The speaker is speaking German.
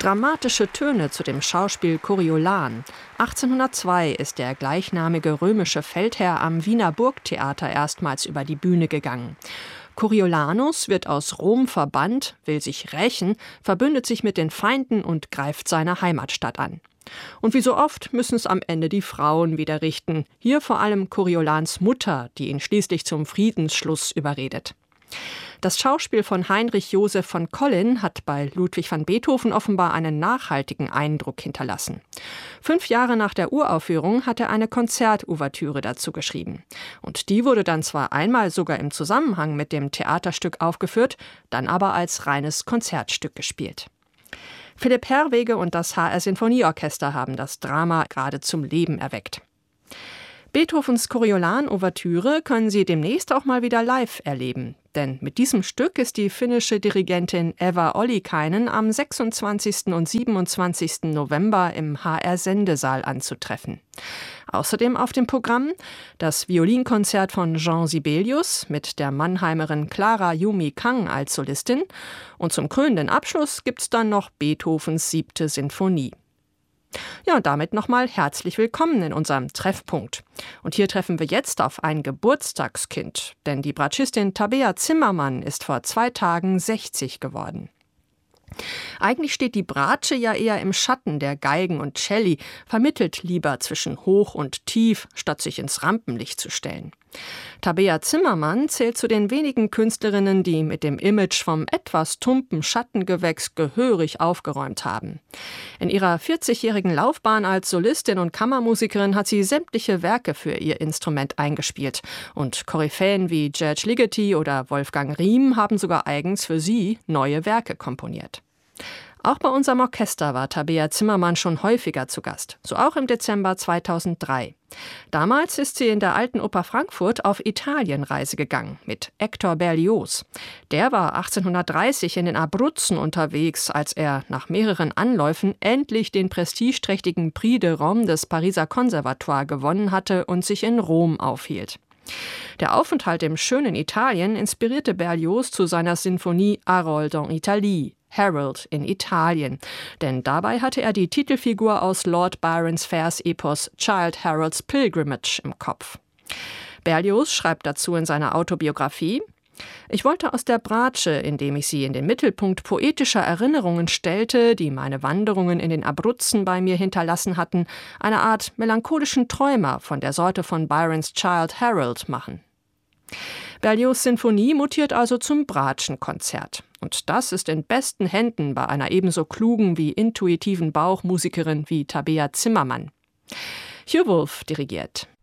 Dramatische Töne zu dem Schauspiel Coriolan. 1802 ist der gleichnamige römische Feldherr am Wiener Burgtheater erstmals über die Bühne gegangen. Coriolanus wird aus Rom verbannt, will sich rächen, verbündet sich mit den Feinden und greift seine Heimatstadt an. Und wie so oft müssen es am Ende die Frauen wieder richten. Hier vor allem Coriolans Mutter, die ihn schließlich zum Friedensschluss überredet. Das Schauspiel von Heinrich Joseph von Collin hat bei Ludwig van Beethoven offenbar einen nachhaltigen Eindruck hinterlassen. 5 Jahre nach der Uraufführung hat er eine Konzertouvertüre dazu geschrieben. Und die wurde dann zwar einmal sogar im Zusammenhang mit dem Theaterstück aufgeführt, dann aber als reines Konzertstück gespielt. Philipp Herwege und das HR Sinfonieorchester haben das Drama gerade zum Leben erweckt. Beethovens Coriolan-Ouvertüre können Sie demnächst auch mal wieder live erleben. Denn mit diesem Stück ist die finnische Dirigentin Eva Ollikainen am 26. und 27. November im HR-Sendesaal anzutreffen. Außerdem auf dem Programm das Violinkonzert von Jean Sibelius mit der Mannheimerin Clara Yumi Kang als Solistin. Und zum krönenden Abschluss gibt's dann noch Beethovens 7. Sinfonie. Ja, und damit nochmal herzlich willkommen in unserem Treffpunkt. Und hier treffen wir jetzt auf ein Geburtstagskind, denn die Bratschistin Tabea Zimmermann ist vor 2 Tagen 60 geworden. Eigentlich steht die Bratsche ja eher im Schatten der Geigen und Celli, vermittelt lieber zwischen hoch und tief, statt sich ins Rampenlicht zu stellen. Tabea Zimmermann zählt zu den wenigen Künstlerinnen, die mit dem Image vom etwas tumpen Schattengewächs gehörig aufgeräumt haben. In ihrer 40-jährigen Laufbahn als Solistin und Kammermusikerin hat sie sämtliche Werke für ihr Instrument eingespielt. Und Koryphäen wie George Ligeti oder Wolfgang Riem haben sogar eigens für sie neue Werke komponiert. Auch bei unserem Orchester war Tabea Zimmermann schon häufiger zu Gast, so auch im Dezember 2003. Damals ist sie in der Alten Oper Frankfurt auf Italienreise gegangen mit Hector Berlioz. Der war 1830 in den Abruzzen unterwegs, als er nach mehreren Anläufen endlich den prestigeträchtigen Prix de Rome des Pariser Conservatoire gewonnen hatte und sich in Rom aufhielt. Der Aufenthalt im schönen Italien inspirierte Berlioz zu seiner Sinfonie Harold en Italie, Harold in Italien. Denn dabei hatte er die Titelfigur aus Lord Byrons Versepos Childe Harold's Pilgrimage im Kopf. Berlioz schreibt dazu in seiner Autobiografie: Ich wollte aus der Bratsche, indem ich sie in den Mittelpunkt poetischer Erinnerungen stellte, die meine Wanderungen in den Abruzzen bei mir hinterlassen hatten, eine Art melancholischen Träumer von der Sorte von Byrons Childe Harold machen. Berlioz' Sinfonie mutiert also zum Bratschenkonzert. Und das ist in besten Händen bei einer ebenso klugen wie intuitiven Bauchmusikerin wie Tabea Zimmermann. Hugh Wolf dirigiert.